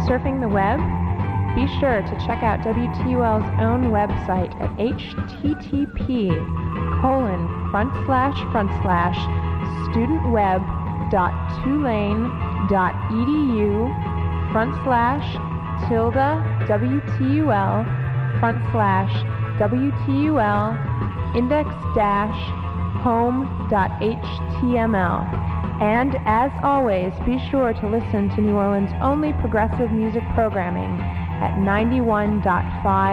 Surfing the web? Be sure to check out WTUL's own website at http://studentweb.tulane.edu//index-home.html. And as always, be sure to listen to New Orleans' only progressive music programming at 91.5